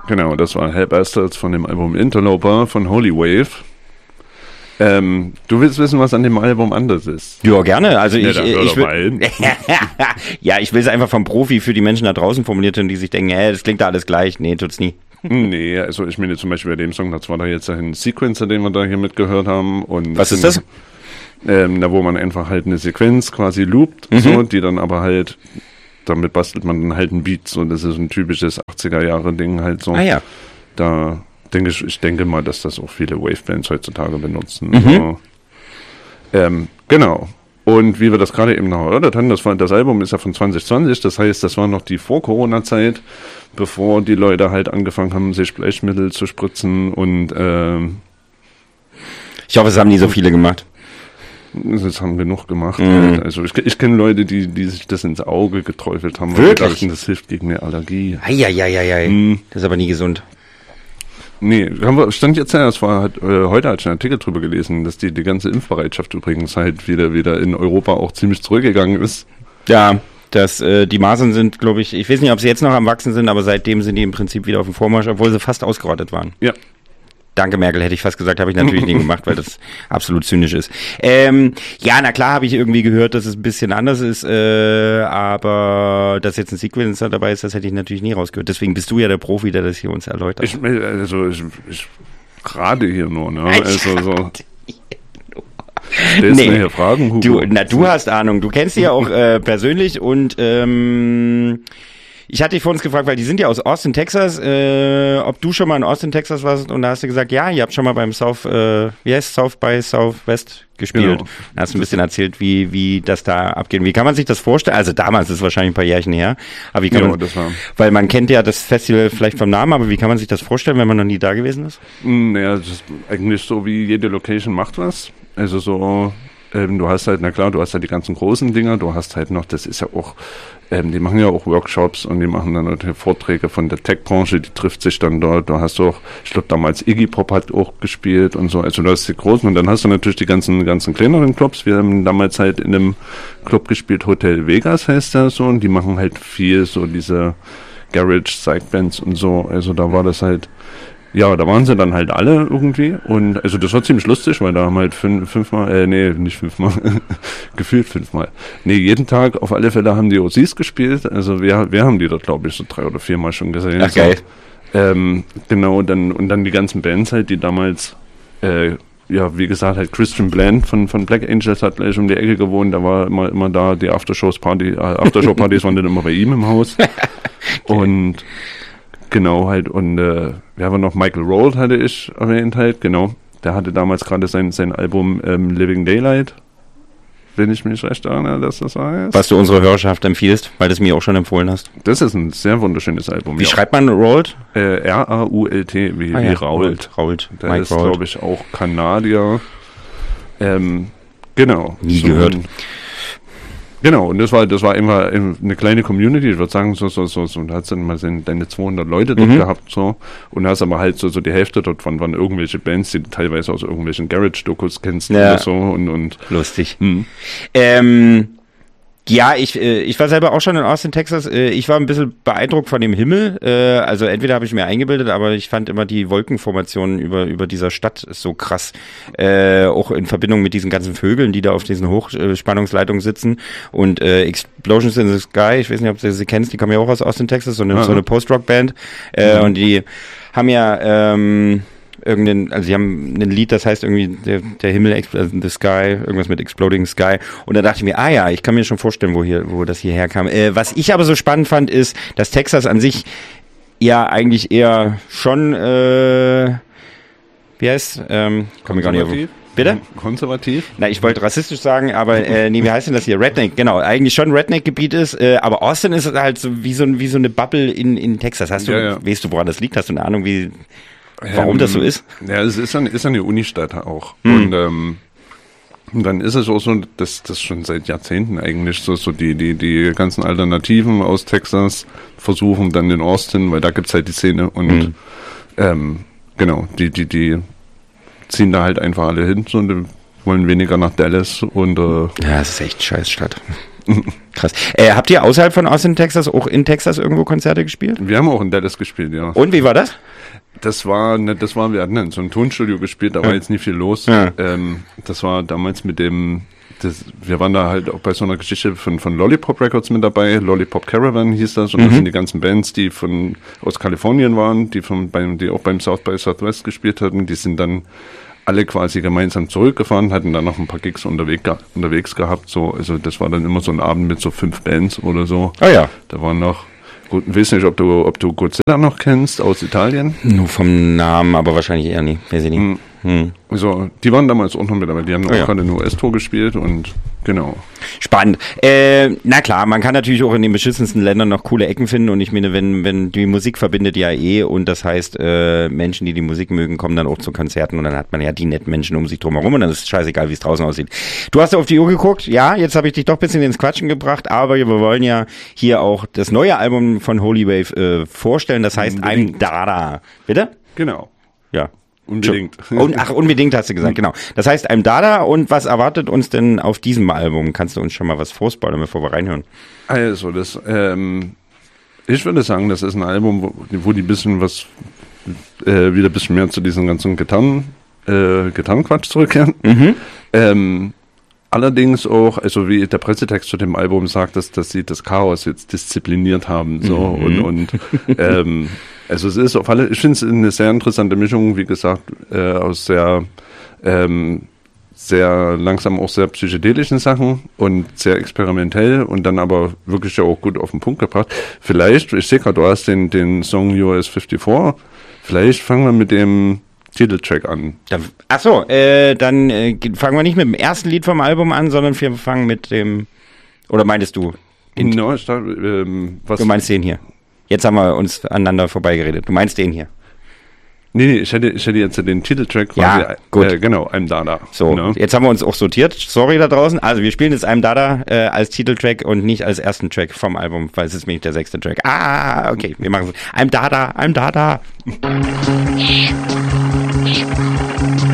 Genau, das war Hell Bastards von dem Album Interloper von Holy Wave. Du willst wissen, was an dem Album anders ist? Ja, gerne. Also Ja, ich will. Ja, ich will es einfach vom Profi für die Menschen da draußen formuliert und die sich denken, das klingt da alles gleich. Nee, tut's nie. Nee, also ich meine zum Beispiel bei dem Song, das war da jetzt ein Sequencer, den wir da hier mitgehört haben. Und was ist das? Da wo man einfach halt eine Sequenz quasi loopt, so, die dann aber halt, damit bastelt man dann halt ein Beat, so, das ist ein typisches 80er-Jahre-Ding halt so. Ah ja. Da ich denke mal, dass das auch viele Wavebands heutzutage benutzen. So. Genau. Und wie wir das gerade eben noch erörtert haben, das Album ist ja von 2020, das heißt, das war noch die Vor-Corona-Zeit, bevor die Leute halt angefangen haben, sich Bleichmittel zu spritzen und ich hoffe, es haben nie so viele gemacht. Das haben genug gemacht. Halt. Also ich kenne Leute, die sich das ins Auge geträufelt haben. Wirklich? Und dachten, das hilft gegen eine Allergie. Eieieiei. Das ist aber nie gesund. Nee, stand jetzt ja, heute hatte ich einen Artikel drüber gelesen, dass die ganze Impfbereitschaft übrigens halt wieder in Europa auch ziemlich zurückgegangen ist. Ja, die Masern sind, glaube ich weiß nicht, ob sie jetzt noch am Wachsen sind, aber seitdem sind die im Prinzip wieder auf dem Vormarsch, obwohl sie fast ausgerottet waren. Ja. Danke, Merkel, hätte ich fast gesagt, habe ich natürlich nie gemacht, weil das absolut zynisch ist. Ja, na klar habe ich irgendwie gehört, dass es ein bisschen anders ist, aber dass jetzt ein Sequencer dabei ist, das hätte ich natürlich nie rausgehört. Deswegen bist du ja der Profi, der das hier uns erläutert. Ich gerade hier nur, ne? Also so. Stellst mir hier Fragen, Hugo? Du hast Ahnung, du kennst sie ja auch persönlich und ich hatte dich vor uns gefragt, weil die sind ja aus Austin, Texas, ob du schon mal in Austin, Texas warst und da hast du gesagt, ja, ihr habt schon mal beim South by Southwest gespielt. Genau. Da hast du ein bisschen erzählt, wie das da abgeht. Wie kann man sich das vorstellen? Also damals ist es wahrscheinlich ein paar Jährchen her, aber wie kann man, weil man kennt ja das Festival vielleicht vom Namen, aber wie kann man sich das vorstellen, wenn man noch nie da gewesen ist? Naja, das ist eigentlich so, wie jede Location macht was. Also so, du hast halt, du hast halt die ganzen großen Dinger, du hast halt noch, das ist ja auch, die machen ja auch Workshops und die machen dann natürlich Vorträge von der Tech-Branche, die trifft sich dann dort. Du hast auch, ich glaube damals Iggy Pop hat auch gespielt und so, also du hast die großen und dann hast du natürlich die ganzen kleineren Clubs. Wir haben damals halt in einem Club gespielt, Hotel Vegas heißt das so, und die machen halt viel so diese Garage-Side-Bands und so, also da war das halt, ja, da waren sie dann halt alle irgendwie und also das war ziemlich lustig, weil da haben halt gefühlt fünfmal. Nee, jeden Tag auf alle Fälle haben die OCs gespielt, also wir haben die dort, glaube ich, so 3 oder 4 Mal schon gesehen. Ach, geil. Genau, dann die ganzen Bands halt, die damals, wie gesagt, halt Christian Bland von Black Angels hat gleich um die Ecke gewohnt, da war immer da, die Aftershow-Partys waren dann immer bei ihm im Haus. Und genau, halt, und wir haben noch Michael Rold, hatte ich erwähnt halt, genau. Der hatte damals gerade sein Album Living Daylight, wenn ich mich recht erinnere, dass das heißt. Was du unserer Hörerschaft empfiehlst, weil du es mir auch schon empfohlen hast. Das ist ein sehr wunderschönes Album. Wie schreibt man Rold? R-A-U-L-T, wie Rault. Rault. Der Mike ist, glaube ich, auch Kanadier. Genau. Nie gehört. Genau, und das war immer eine kleine Community, ich würde sagen, so, da hast du dann mal deine 200 Leute dort gehabt, so, und hast aber halt so die Hälfte dort von irgendwelche Bands, die du teilweise aus irgendwelchen Garage-Dokus kennst oder so, und. Lustig. Ja, ich war selber auch schon in Austin, Texas. Ich war ein bisschen beeindruckt von dem Himmel. Also entweder habe ich mir eingebildet, aber ich fand immer die Wolkenformationen über dieser Stadt so krass. Auch in Verbindung mit diesen ganzen Vögeln, die da auf diesen Hochspannungsleitungen sitzen. Und Explosions in the Sky, ich weiß nicht, ob du sie kennst, die kommen ja auch aus Austin, Texas, so eine Post-Rock-Band. Und die haben ja sie haben ein Lied, das heißt irgendwie der Himmel, the Sky, irgendwas mit Exploding Sky. Und da dachte ich mir, ich kann mir schon vorstellen, wo das hierher kam. Was ich aber so spannend fand, ist, dass Texas an sich ja eigentlich eher schon, wie heißt, komme ich gar nicht auf. Bitte? Konservativ? Na, ich wollte rassistisch sagen, aber wie heißt denn das hier? Redneck, genau. Eigentlich schon Redneck-Gebiet ist, aber Austin ist halt so wie so eine Bubble in Texas. Weißt du, woran das liegt? Hast du eine Ahnung, warum das so ist? Ja, es ist eine Unistadt auch. Und dann ist es auch so, dass das schon seit Jahrzehnten eigentlich so die ganzen Alternativen aus Texas versuchen dann in Austin, weil da gibt's halt die Szene und genau, die ziehen da halt einfach alle hin und wollen weniger nach Dallas und ja, es ist echt scheiß Stadt. Krass. Habt ihr außerhalb von Austin, Texas auch in Texas irgendwo Konzerte gespielt? Wir haben auch in Dallas gespielt, ja. Und wie war das? Wir hatten in so einem Tonstudio gespielt, da war jetzt nicht viel los. Ja. Das war damals wir waren da halt auch bei so einer Geschichte von Lollipop Records mit dabei. Lollipop Caravan hieß das. Und das sind die ganzen Bands, die aus Kalifornien waren, die auch beim South by Southwest gespielt hatten. Die sind dann alle quasi gemeinsam zurückgefahren, hatten dann noch ein paar Gigs unterwegs gehabt. So, also das war dann immer so ein Abend mit so 5 Bands oder so. Ah ja. Da waren noch, gut, ich weiß nicht, ob du Godzilla noch kennst aus Italien. Nur vom Namen, aber wahrscheinlich eher nicht. Weiß ich nicht. Also, die waren damals auch noch mit dabei. Die haben auch gerade eine US-Tour gespielt und genau. Spannend. Na klar, man kann natürlich auch in den beschissensten Ländern noch coole Ecken finden und ich meine, wenn die Musik verbindet ja und das heißt, Menschen, die Musik mögen, kommen dann auch zu Konzerten und dann hat man ja die netten Menschen um sich drumherum und dann ist es scheißegal, wie es draußen aussieht. Du hast auf die Uhr geguckt, ja, jetzt habe ich dich doch ein bisschen ins Quatschen gebracht, aber wir wollen ja hier auch das neue Album von Holy Wave vorstellen, das heißt I'm Dada. Bitte? Genau. Ja. Unbedingt. Unbedingt hast du gesagt, genau. Das heißt, I'm Dada und was erwartet uns denn auf diesem Album? Kannst du uns schon mal was vorspoilern, bevor wir reinhören? Also, ich würde sagen, das ist ein Album, wo die bisschen was, wieder ein bisschen mehr zu diesem ganzen Gitarrenquatsch zurückkehren. Allerdings auch, also wie der Pressetext zu dem Album sagt, dass sie das Chaos jetzt diszipliniert haben, so, und also es ist ich finde es eine sehr interessante Mischung, wie gesagt, aus sehr langsam auch sehr psychedelischen Sachen und sehr experimentell und dann aber wirklich auch gut auf den Punkt gebracht. Vielleicht, ich sehe gerade, du hast den Song US 54, vielleicht fangen wir mit dem Titeltrack an. Dann fangen wir nicht mit dem ersten Lied vom Album an, sondern wir fangen mit dem, oder meintest du? Du meinst den hier. Jetzt haben wir uns aneinander vorbeigeredet. Du meinst den hier. Nee, ich hätte jetzt den Titeltrack quasi. Ja, gut. Genau, I'm Dada. So, ne? Jetzt haben wir uns auch sortiert. Sorry da draußen. Also wir spielen jetzt I'm Dada als Titeltrack und nicht als ersten Track vom Album, weil es ist nämlich der 6. Track. Okay, wir machen es. I'm Dada, I'm Dada.